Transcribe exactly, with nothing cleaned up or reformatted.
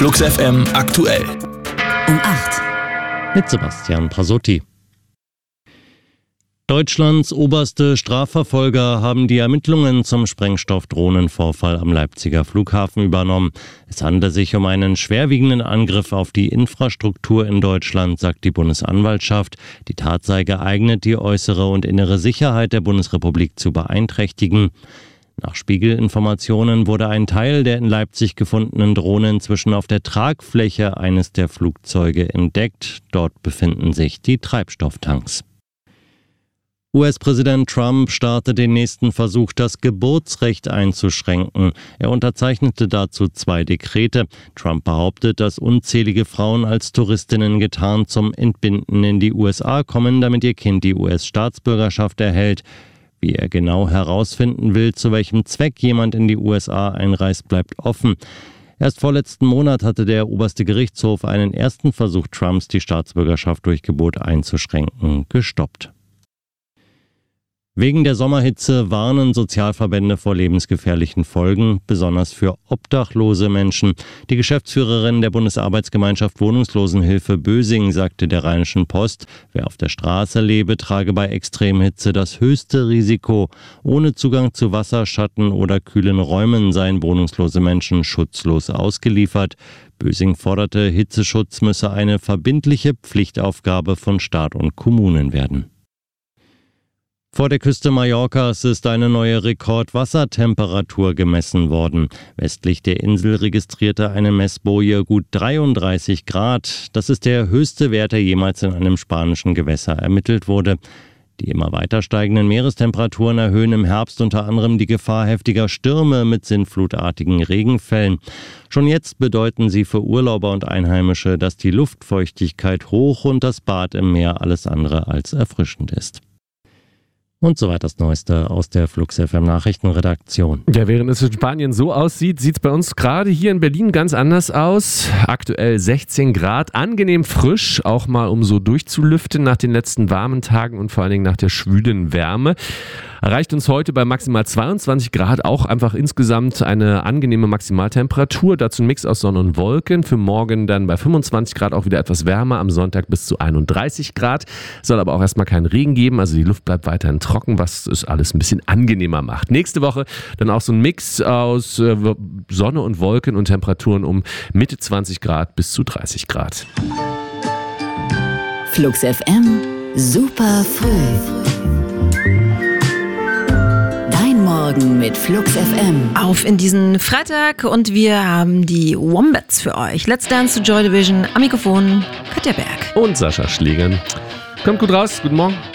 Flux F M aktuell. Um acht. Mit Sebastian Prasotti. Deutschlands oberste Strafverfolger haben die Ermittlungen zum Sprengstoffdrohnenvorfall am Leipziger Flughafen übernommen. Es handelt sich um einen schwerwiegenden Angriff auf die Infrastruktur in Deutschland, sagt die Bundesanwaltschaft. Die Tat sei geeignet, die äußere und innere Sicherheit der Bundesrepublik zu beeinträchtigen. Nach Spiegel-Informationen wurde ein Teil der in Leipzig gefundenen Drohne inzwischen auf der Tragfläche eines der Flugzeuge entdeckt. Dort befinden sich die Treibstofftanks. U S-Präsident Trump startet den nächsten Versuch, das Geburtsrecht einzuschränken. Er unterzeichnete dazu zwei Dekrete. Trump behauptet, dass unzählige Frauen als Touristinnen getarnt zum Entbinden in die U S A kommen, damit ihr Kind die U S-Staatsbürgerschaft erhält. Wie er genau herausfinden will, zu welchem Zweck jemand in die U S A einreist, bleibt offen. Erst vorletzten Monat hatte der oberste Gerichtshof einen ersten Versuch Trumps, die Staatsbürgerschaft durch Gebot einzuschränken, gestoppt. Wegen der Sommerhitze warnen Sozialverbände vor lebensgefährlichen Folgen, besonders für obdachlose Menschen. Die Geschäftsführerin der Bundesarbeitsgemeinschaft Wohnungslosenhilfe Bösing sagte der Rheinischen Post, wer auf der Straße lebe, trage bei Extremhitze das höchste Risiko. Ohne Zugang zu Wasser, Schatten oder kühlen Räumen seien wohnungslose Menschen schutzlos ausgeliefert. Bösing forderte, Hitzeschutz müsse eine verbindliche Pflichtaufgabe von Staat und Kommunen werden. Vor der Küste Mallorcas ist eine neue Rekordwassertemperatur gemessen worden. Westlich der Insel registrierte eine Messboje gut dreiunddreißig Grad. Das ist der höchste Wert, der jemals in einem spanischen Gewässer ermittelt wurde. Die immer weiter steigenden Meerestemperaturen erhöhen im Herbst unter anderem die Gefahr heftiger Stürme mit sinnflutartigen Regenfällen. Schon jetzt bedeuten sie für Urlauber und Einheimische, dass die Luftfeuchtigkeit hoch und das Bad im Meer alles andere als erfrischend ist. Und soweit das Neueste aus der Flux F M Nachrichtenredaktion. Ja, während es in Spanien so aussieht, sieht es bei uns gerade hier in Berlin ganz anders aus. Aktuell sechzehn Grad, angenehm frisch, auch mal um so durchzulüften nach den letzten warmen Tagen und vor allen Dingen nach der schwülen Wärme. Erreicht uns heute bei maximal zweiundzwanzig Grad auch einfach insgesamt eine angenehme Maximaltemperatur. Dazu ein Mix aus Sonne und Wolken. Für morgen dann bei fünfundzwanzig Grad auch wieder etwas wärmer. Am Sonntag bis zu einunddreißig Grad. Soll aber auch erstmal keinen Regen geben. Also die Luft bleibt weiterhin trocken, was es alles ein bisschen angenehmer macht. Nächste Woche dann auch so ein Mix aus äh, Sonne und Wolken und Temperaturen um Mitte zwanzig Grad bis zu dreißig Grad. Flux F M, super früh. Morgen mit Flux F M. Auf in diesen Freitag und wir haben die Wombats für euch. Let's Dance to Joy Division am Mikrofon Katja Berg. Und Sascha Schlegern. Kommt gut raus, guten Morgen.